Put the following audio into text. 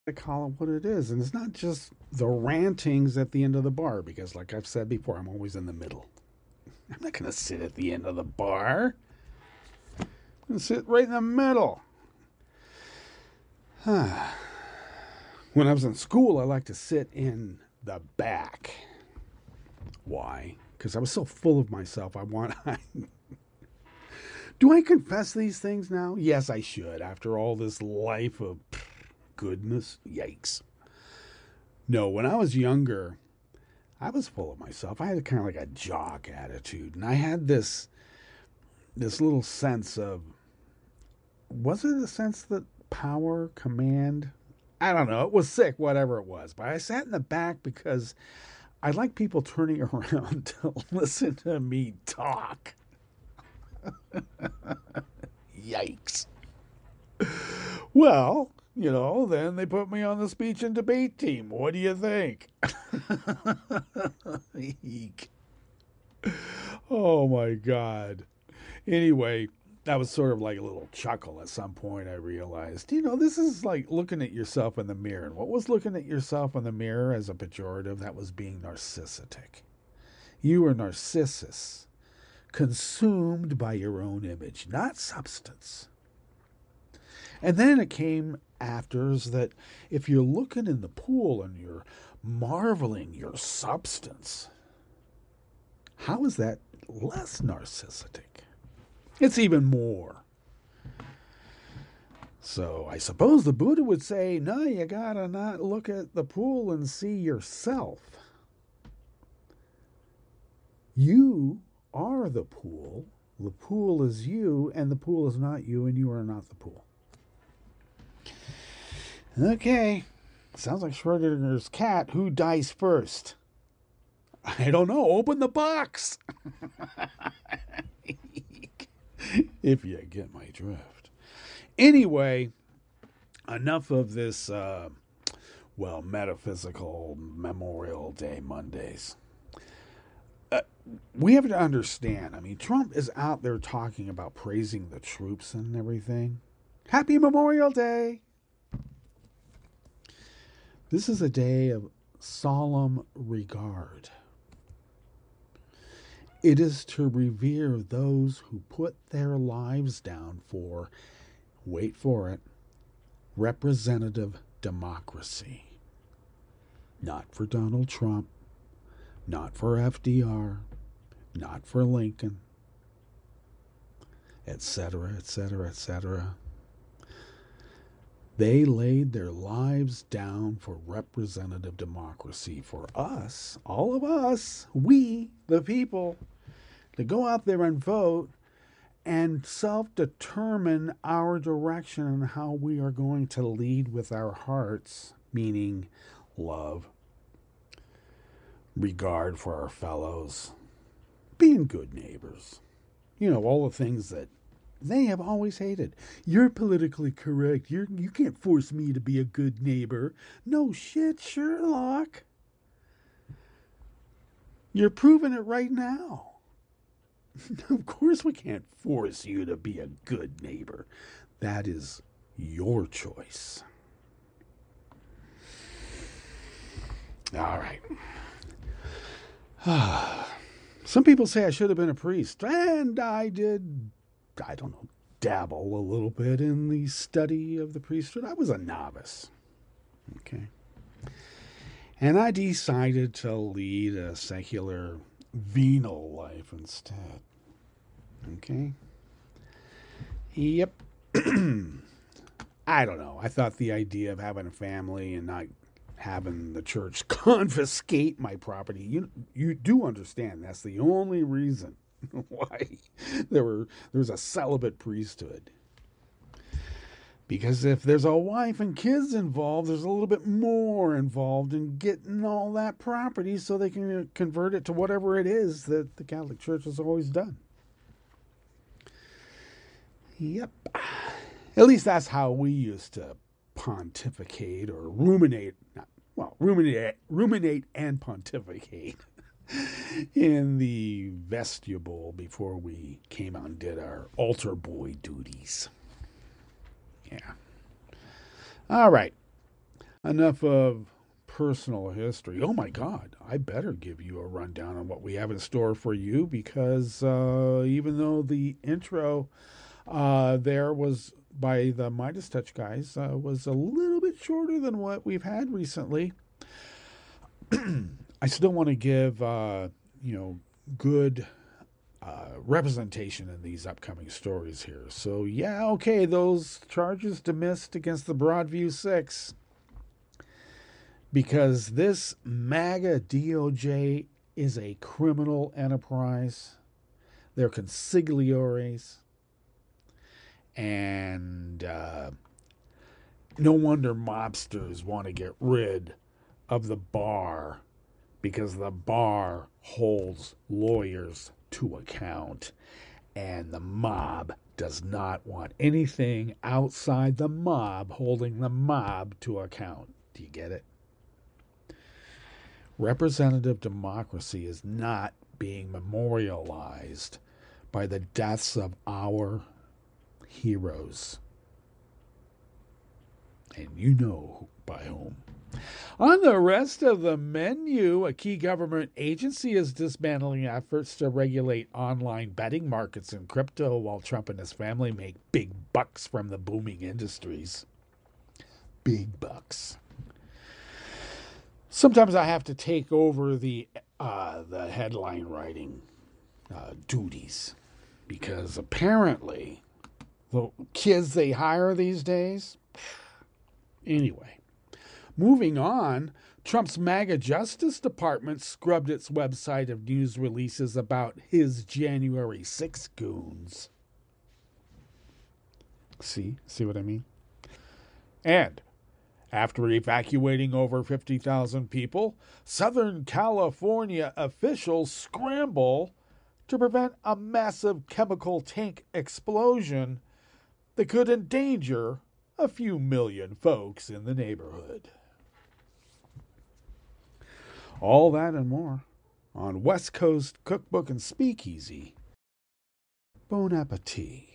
to call it what it is. And it's not just the rantings at the end of the bar, because, like I've said before, I'm always in the middle. I'm not going to sit at the end of the bar. I'm going to sit right in the middle. When I was in school, I liked to sit in the back. Why? Because I was so full of myself. Do I confess these things now? Yes, I should. After all this life of goodness, yikes. No, when I was younger, I was full of myself. I had kind of like a jock attitude, and I had this little sense of, was it a sense that power, command? I don't know. It was sick, whatever it was. But I sat in the back because I like people turning around to listen to me talk. Yikes. Well, then they put me on the speech and debate team. What do you think? Eek. Oh my God. Anyway, that was sort of like a little chuckle at some point. I realized, this is like looking at yourself in the mirror. And what was looking at yourself in the mirror as a pejorative? That was being narcissistic. You were Narcissus, consumed by your own image, not substance. And then it came afters that if you're looking in the pool and you're marveling your substance, how is that less narcissistic? It's even more. So I suppose the Buddha would say, no, you gotta not look at the pool and see yourself. You are the pool is you, and the pool is not you, and you are not the pool. Okay, sounds like Schrodinger's cat. Who dies first? I don't know. Open the box. If you get my drift. Anyway, enough of this, metaphysical Memorial Day Mondays. We have to understand. I mean, Trump is out there talking about praising the troops and everything. Happy Memorial Day! This is a day of solemn regard. It is to revere those who put their lives down for, wait for it, representative democracy. Not for Donald Trump, not for FDR, not for Lincoln, etc., etc., etc. They laid their lives down for representative democracy. For us, all of us, we, the people, to go out there and vote and self determine our direction and how we are going to lead with our hearts, meaning love, regard for our fellows, being good neighbors. All the things that they have always hated. You're politically correct. You can't force me to be a good neighbor. No shit, Sherlock. You're proving it right now. Of course, we can't force you to be a good neighbor. That is your choice. All right. Some people say I should have been a priest, and I did, I don't know, dabble a little bit in the study of the priesthood. I was a novice. Okay. And I decided to lead a secular venal life instead. Okay? Yep. I don't know. I thought the idea of having a family and not having the church confiscate my property, you do understand that's the only reason why there's a celibate priesthood. Because if there's a wife and kids involved, there's a little bit more involved in getting all that property so they can convert it to whatever it is that the Catholic Church has always done. Yep. At least that's how we used to pontificate or ruminate. Ruminate and pontificate in the vestibule before we came out and did our altar boy duties. Yeah. All right. Enough of personal history. Oh my God, I better give you a rundown on what we have in store for you because even though the intro there was by the Midas Touch guys was a little bit shorter than what we've had recently, I still want to give good representation in these upcoming stories here. So yeah, okay, those charges dismissed against the Broadview Six because this MAGA DOJ is a criminal enterprise. They're consigliores. And no wonder mobsters want to get rid of the bar because the bar holds lawyers to account. And the mob does not want anything outside the mob holding the mob to account. Do you get it? Representative democracy is not being memorialized by the deaths of our heroes. And you know by whom. On the rest of the menu, a key government agency is dismantling efforts to regulate online betting markets and crypto while Trump and his family make big bucks from the booming industries. Big bucks. Sometimes I have to take over the headline writing duties because apparently the kids they hire these days. Anyway, moving on, Trump's MAGA Justice Department scrubbed its website of news releases about his January 6 goons. See what I mean? And after evacuating over 50,000 people, Southern California officials scramble to prevent a massive chemical tank explosion that could endanger a few million folks in the neighborhood. All that and more on West Coast Cookbook and Speakeasy. Bon appetit.